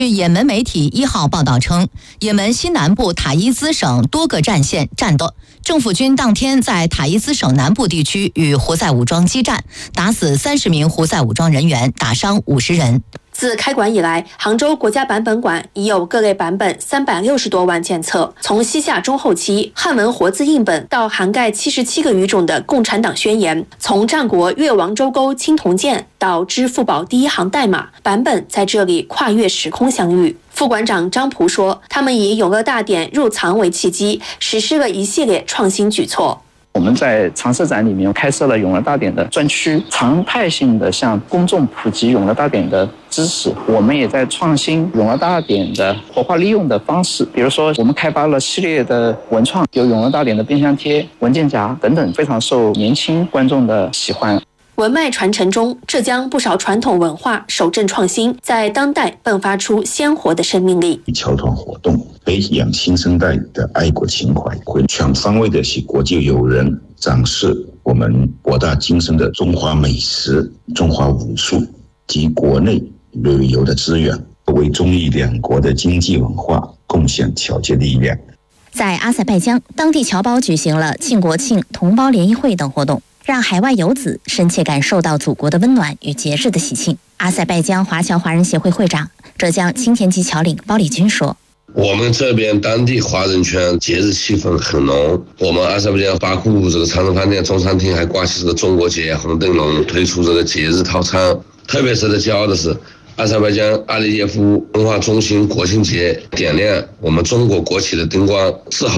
据也门媒体1号报道称，也门西南部塔伊兹省多个战线战斗，政府军当天在塔伊兹省南部地区与胡塞武装激战，打死30名胡塞武装人员，打伤50人。 自开馆以来，杭州国家版本馆已有各类版本360多万件册，从西夏中后期汉文活字印本到涵盖77个语种的《共产党宣言》，从战国越王周沟青铜剑到支付宝第一行代码，版本在这里跨越时空相遇。副馆长张璞说，他们以永乐大典入藏为契机，实施了一系列创新举措。 我们在常设展里面开设了永乐大典的专区，常态性的向公众普及永乐大典的知识。我们也在创新永乐大典的活化利用的方式，比如说我们开发了系列的文创，有永乐大典的冰箱贴、文件夹等等，非常受年轻观众的喜欢。 文脉传承中，浙江不少传统文化守正创新，在当代迸发出鲜活的生命力。 侨团活动培养新生代的爱国情怀，会全方位的向国际友人展示我们博大精深的中华美食、中华武术及国内旅游的资源，为中意两国的经济文化贡献侨界力量。 在阿塞拜疆，当地侨胞举行了庆国庆、同胞联谊会等活动，让海外游子深切感受到祖国的温暖与节日的喜庆。阿塞拜疆华侨华人协会会长、浙江青田级侨领包礼军说：“ 我们这边当地华人圈节日气氛很浓，我们阿塞拜疆巴库这个长城饭店中餐厅还挂起这个中国结红灯笼，推出这个节日套餐。特别值得骄傲的是，阿塞拜疆阿利耶夫文化中心国庆节点亮我们中国国旗的灯光，自豪